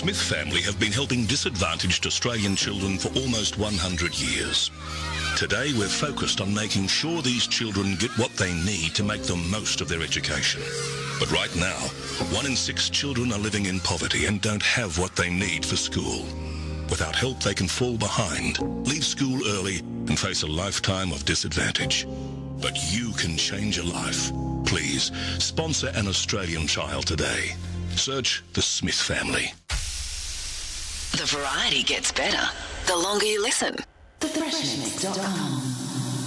Smith family have been helping disadvantaged Australian children for almost 100 years. Today we're focused on making sure these children get what they need to make the most of their education. But right now, 1 in 6 children are living in poverty and don't have what they need for school. Without help, they can fall behind, leave school early, and face a lifetime of disadvantage. But you can change a life. Please, sponsor an Australian child today. Search the Smith family. The variety gets better the longer you listen. TheFreshMix.com